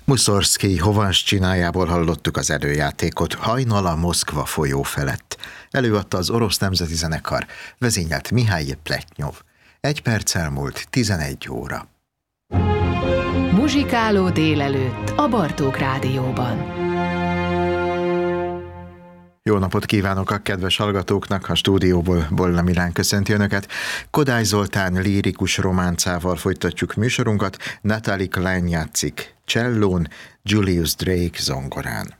Muszorszkij Hovannszcsinájából hallottuk az előjátékot, Hajnal a Moszkva folyó felett. Előadta az Orosz Nemzeti Zenekar, vezényelt Mihály Pletnyov. 1 perc elmúlt 11 óra. Muzsikáló délelőtt a Bartók Rádióban. Jó napot kívánok a kedves hallgatóknak, a stúdióból Bolla Milán köszönti Önöket. Kodály Zoltán lírikus románcával folytatjuk műsorunkat, Natalie Klein játszik csellón, Julius Drake zongorán.